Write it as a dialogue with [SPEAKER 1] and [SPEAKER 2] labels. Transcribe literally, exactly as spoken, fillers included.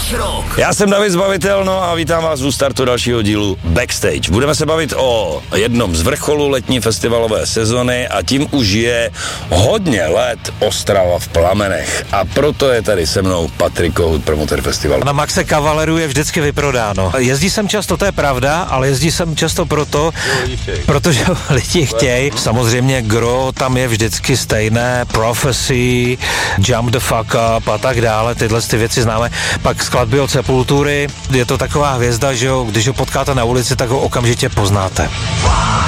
[SPEAKER 1] Náš rok.
[SPEAKER 2] Já jsem David Zbavitel, no a vítám vás u startu dalšího dílu Backstage. Budeme se bavit o jednom z vrcholů letní festivalové sezony a tím už je hodně let Ostrava v plamenech. A proto je tady se mnou Patrik Kohut, promotor festivalu.
[SPEAKER 3] Na Maxe Cavaleru je vždycky vyprodáno. Jezdí sem často, to je pravda, ale jezdí sem často proto, protože lidi chtějí. Samozřejmě gro tam je vždycky stejné, Prophecy, Jump the Fuck Up a tak dále, tyhle ty věci známe. Pak skladby od Sepultury, je to taková hvězda, že jo, když ho potkáte na ulici, tak ho okamžitě poznáte.